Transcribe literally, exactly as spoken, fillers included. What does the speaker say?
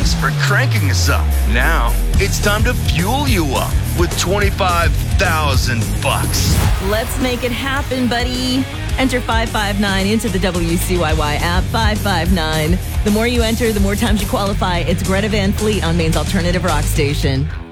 Thanks for cranking us up. Now, it's time to fuel you up with twenty-five thousand bucks. Let's make it happen, buddy. Enter five five nine into the W C Y Y app, five five nine. The more you enter, the more times you qualify. It's Greta Van Fleet on Maine's alternative rock station.